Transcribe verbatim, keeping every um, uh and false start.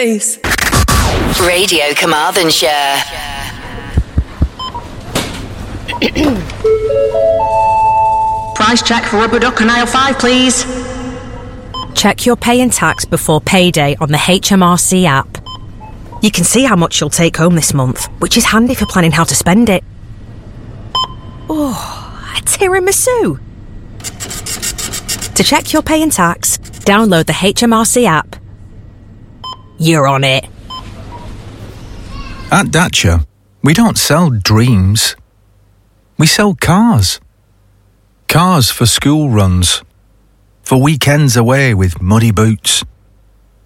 Grace. Radio Carmarthenshire. Price check for rubber duck on aisle five, please. Check your pay and tax before payday on the H M R C app. You can see how much you'll take home this month, which is handy for planning how to spend it. Oh, a tiramisu! To check your pay and tax, download the H M R C app. You're on it. At Dacia, we don't sell dreams. We sell cars. Cars for school runs, for weekends away with muddy boots,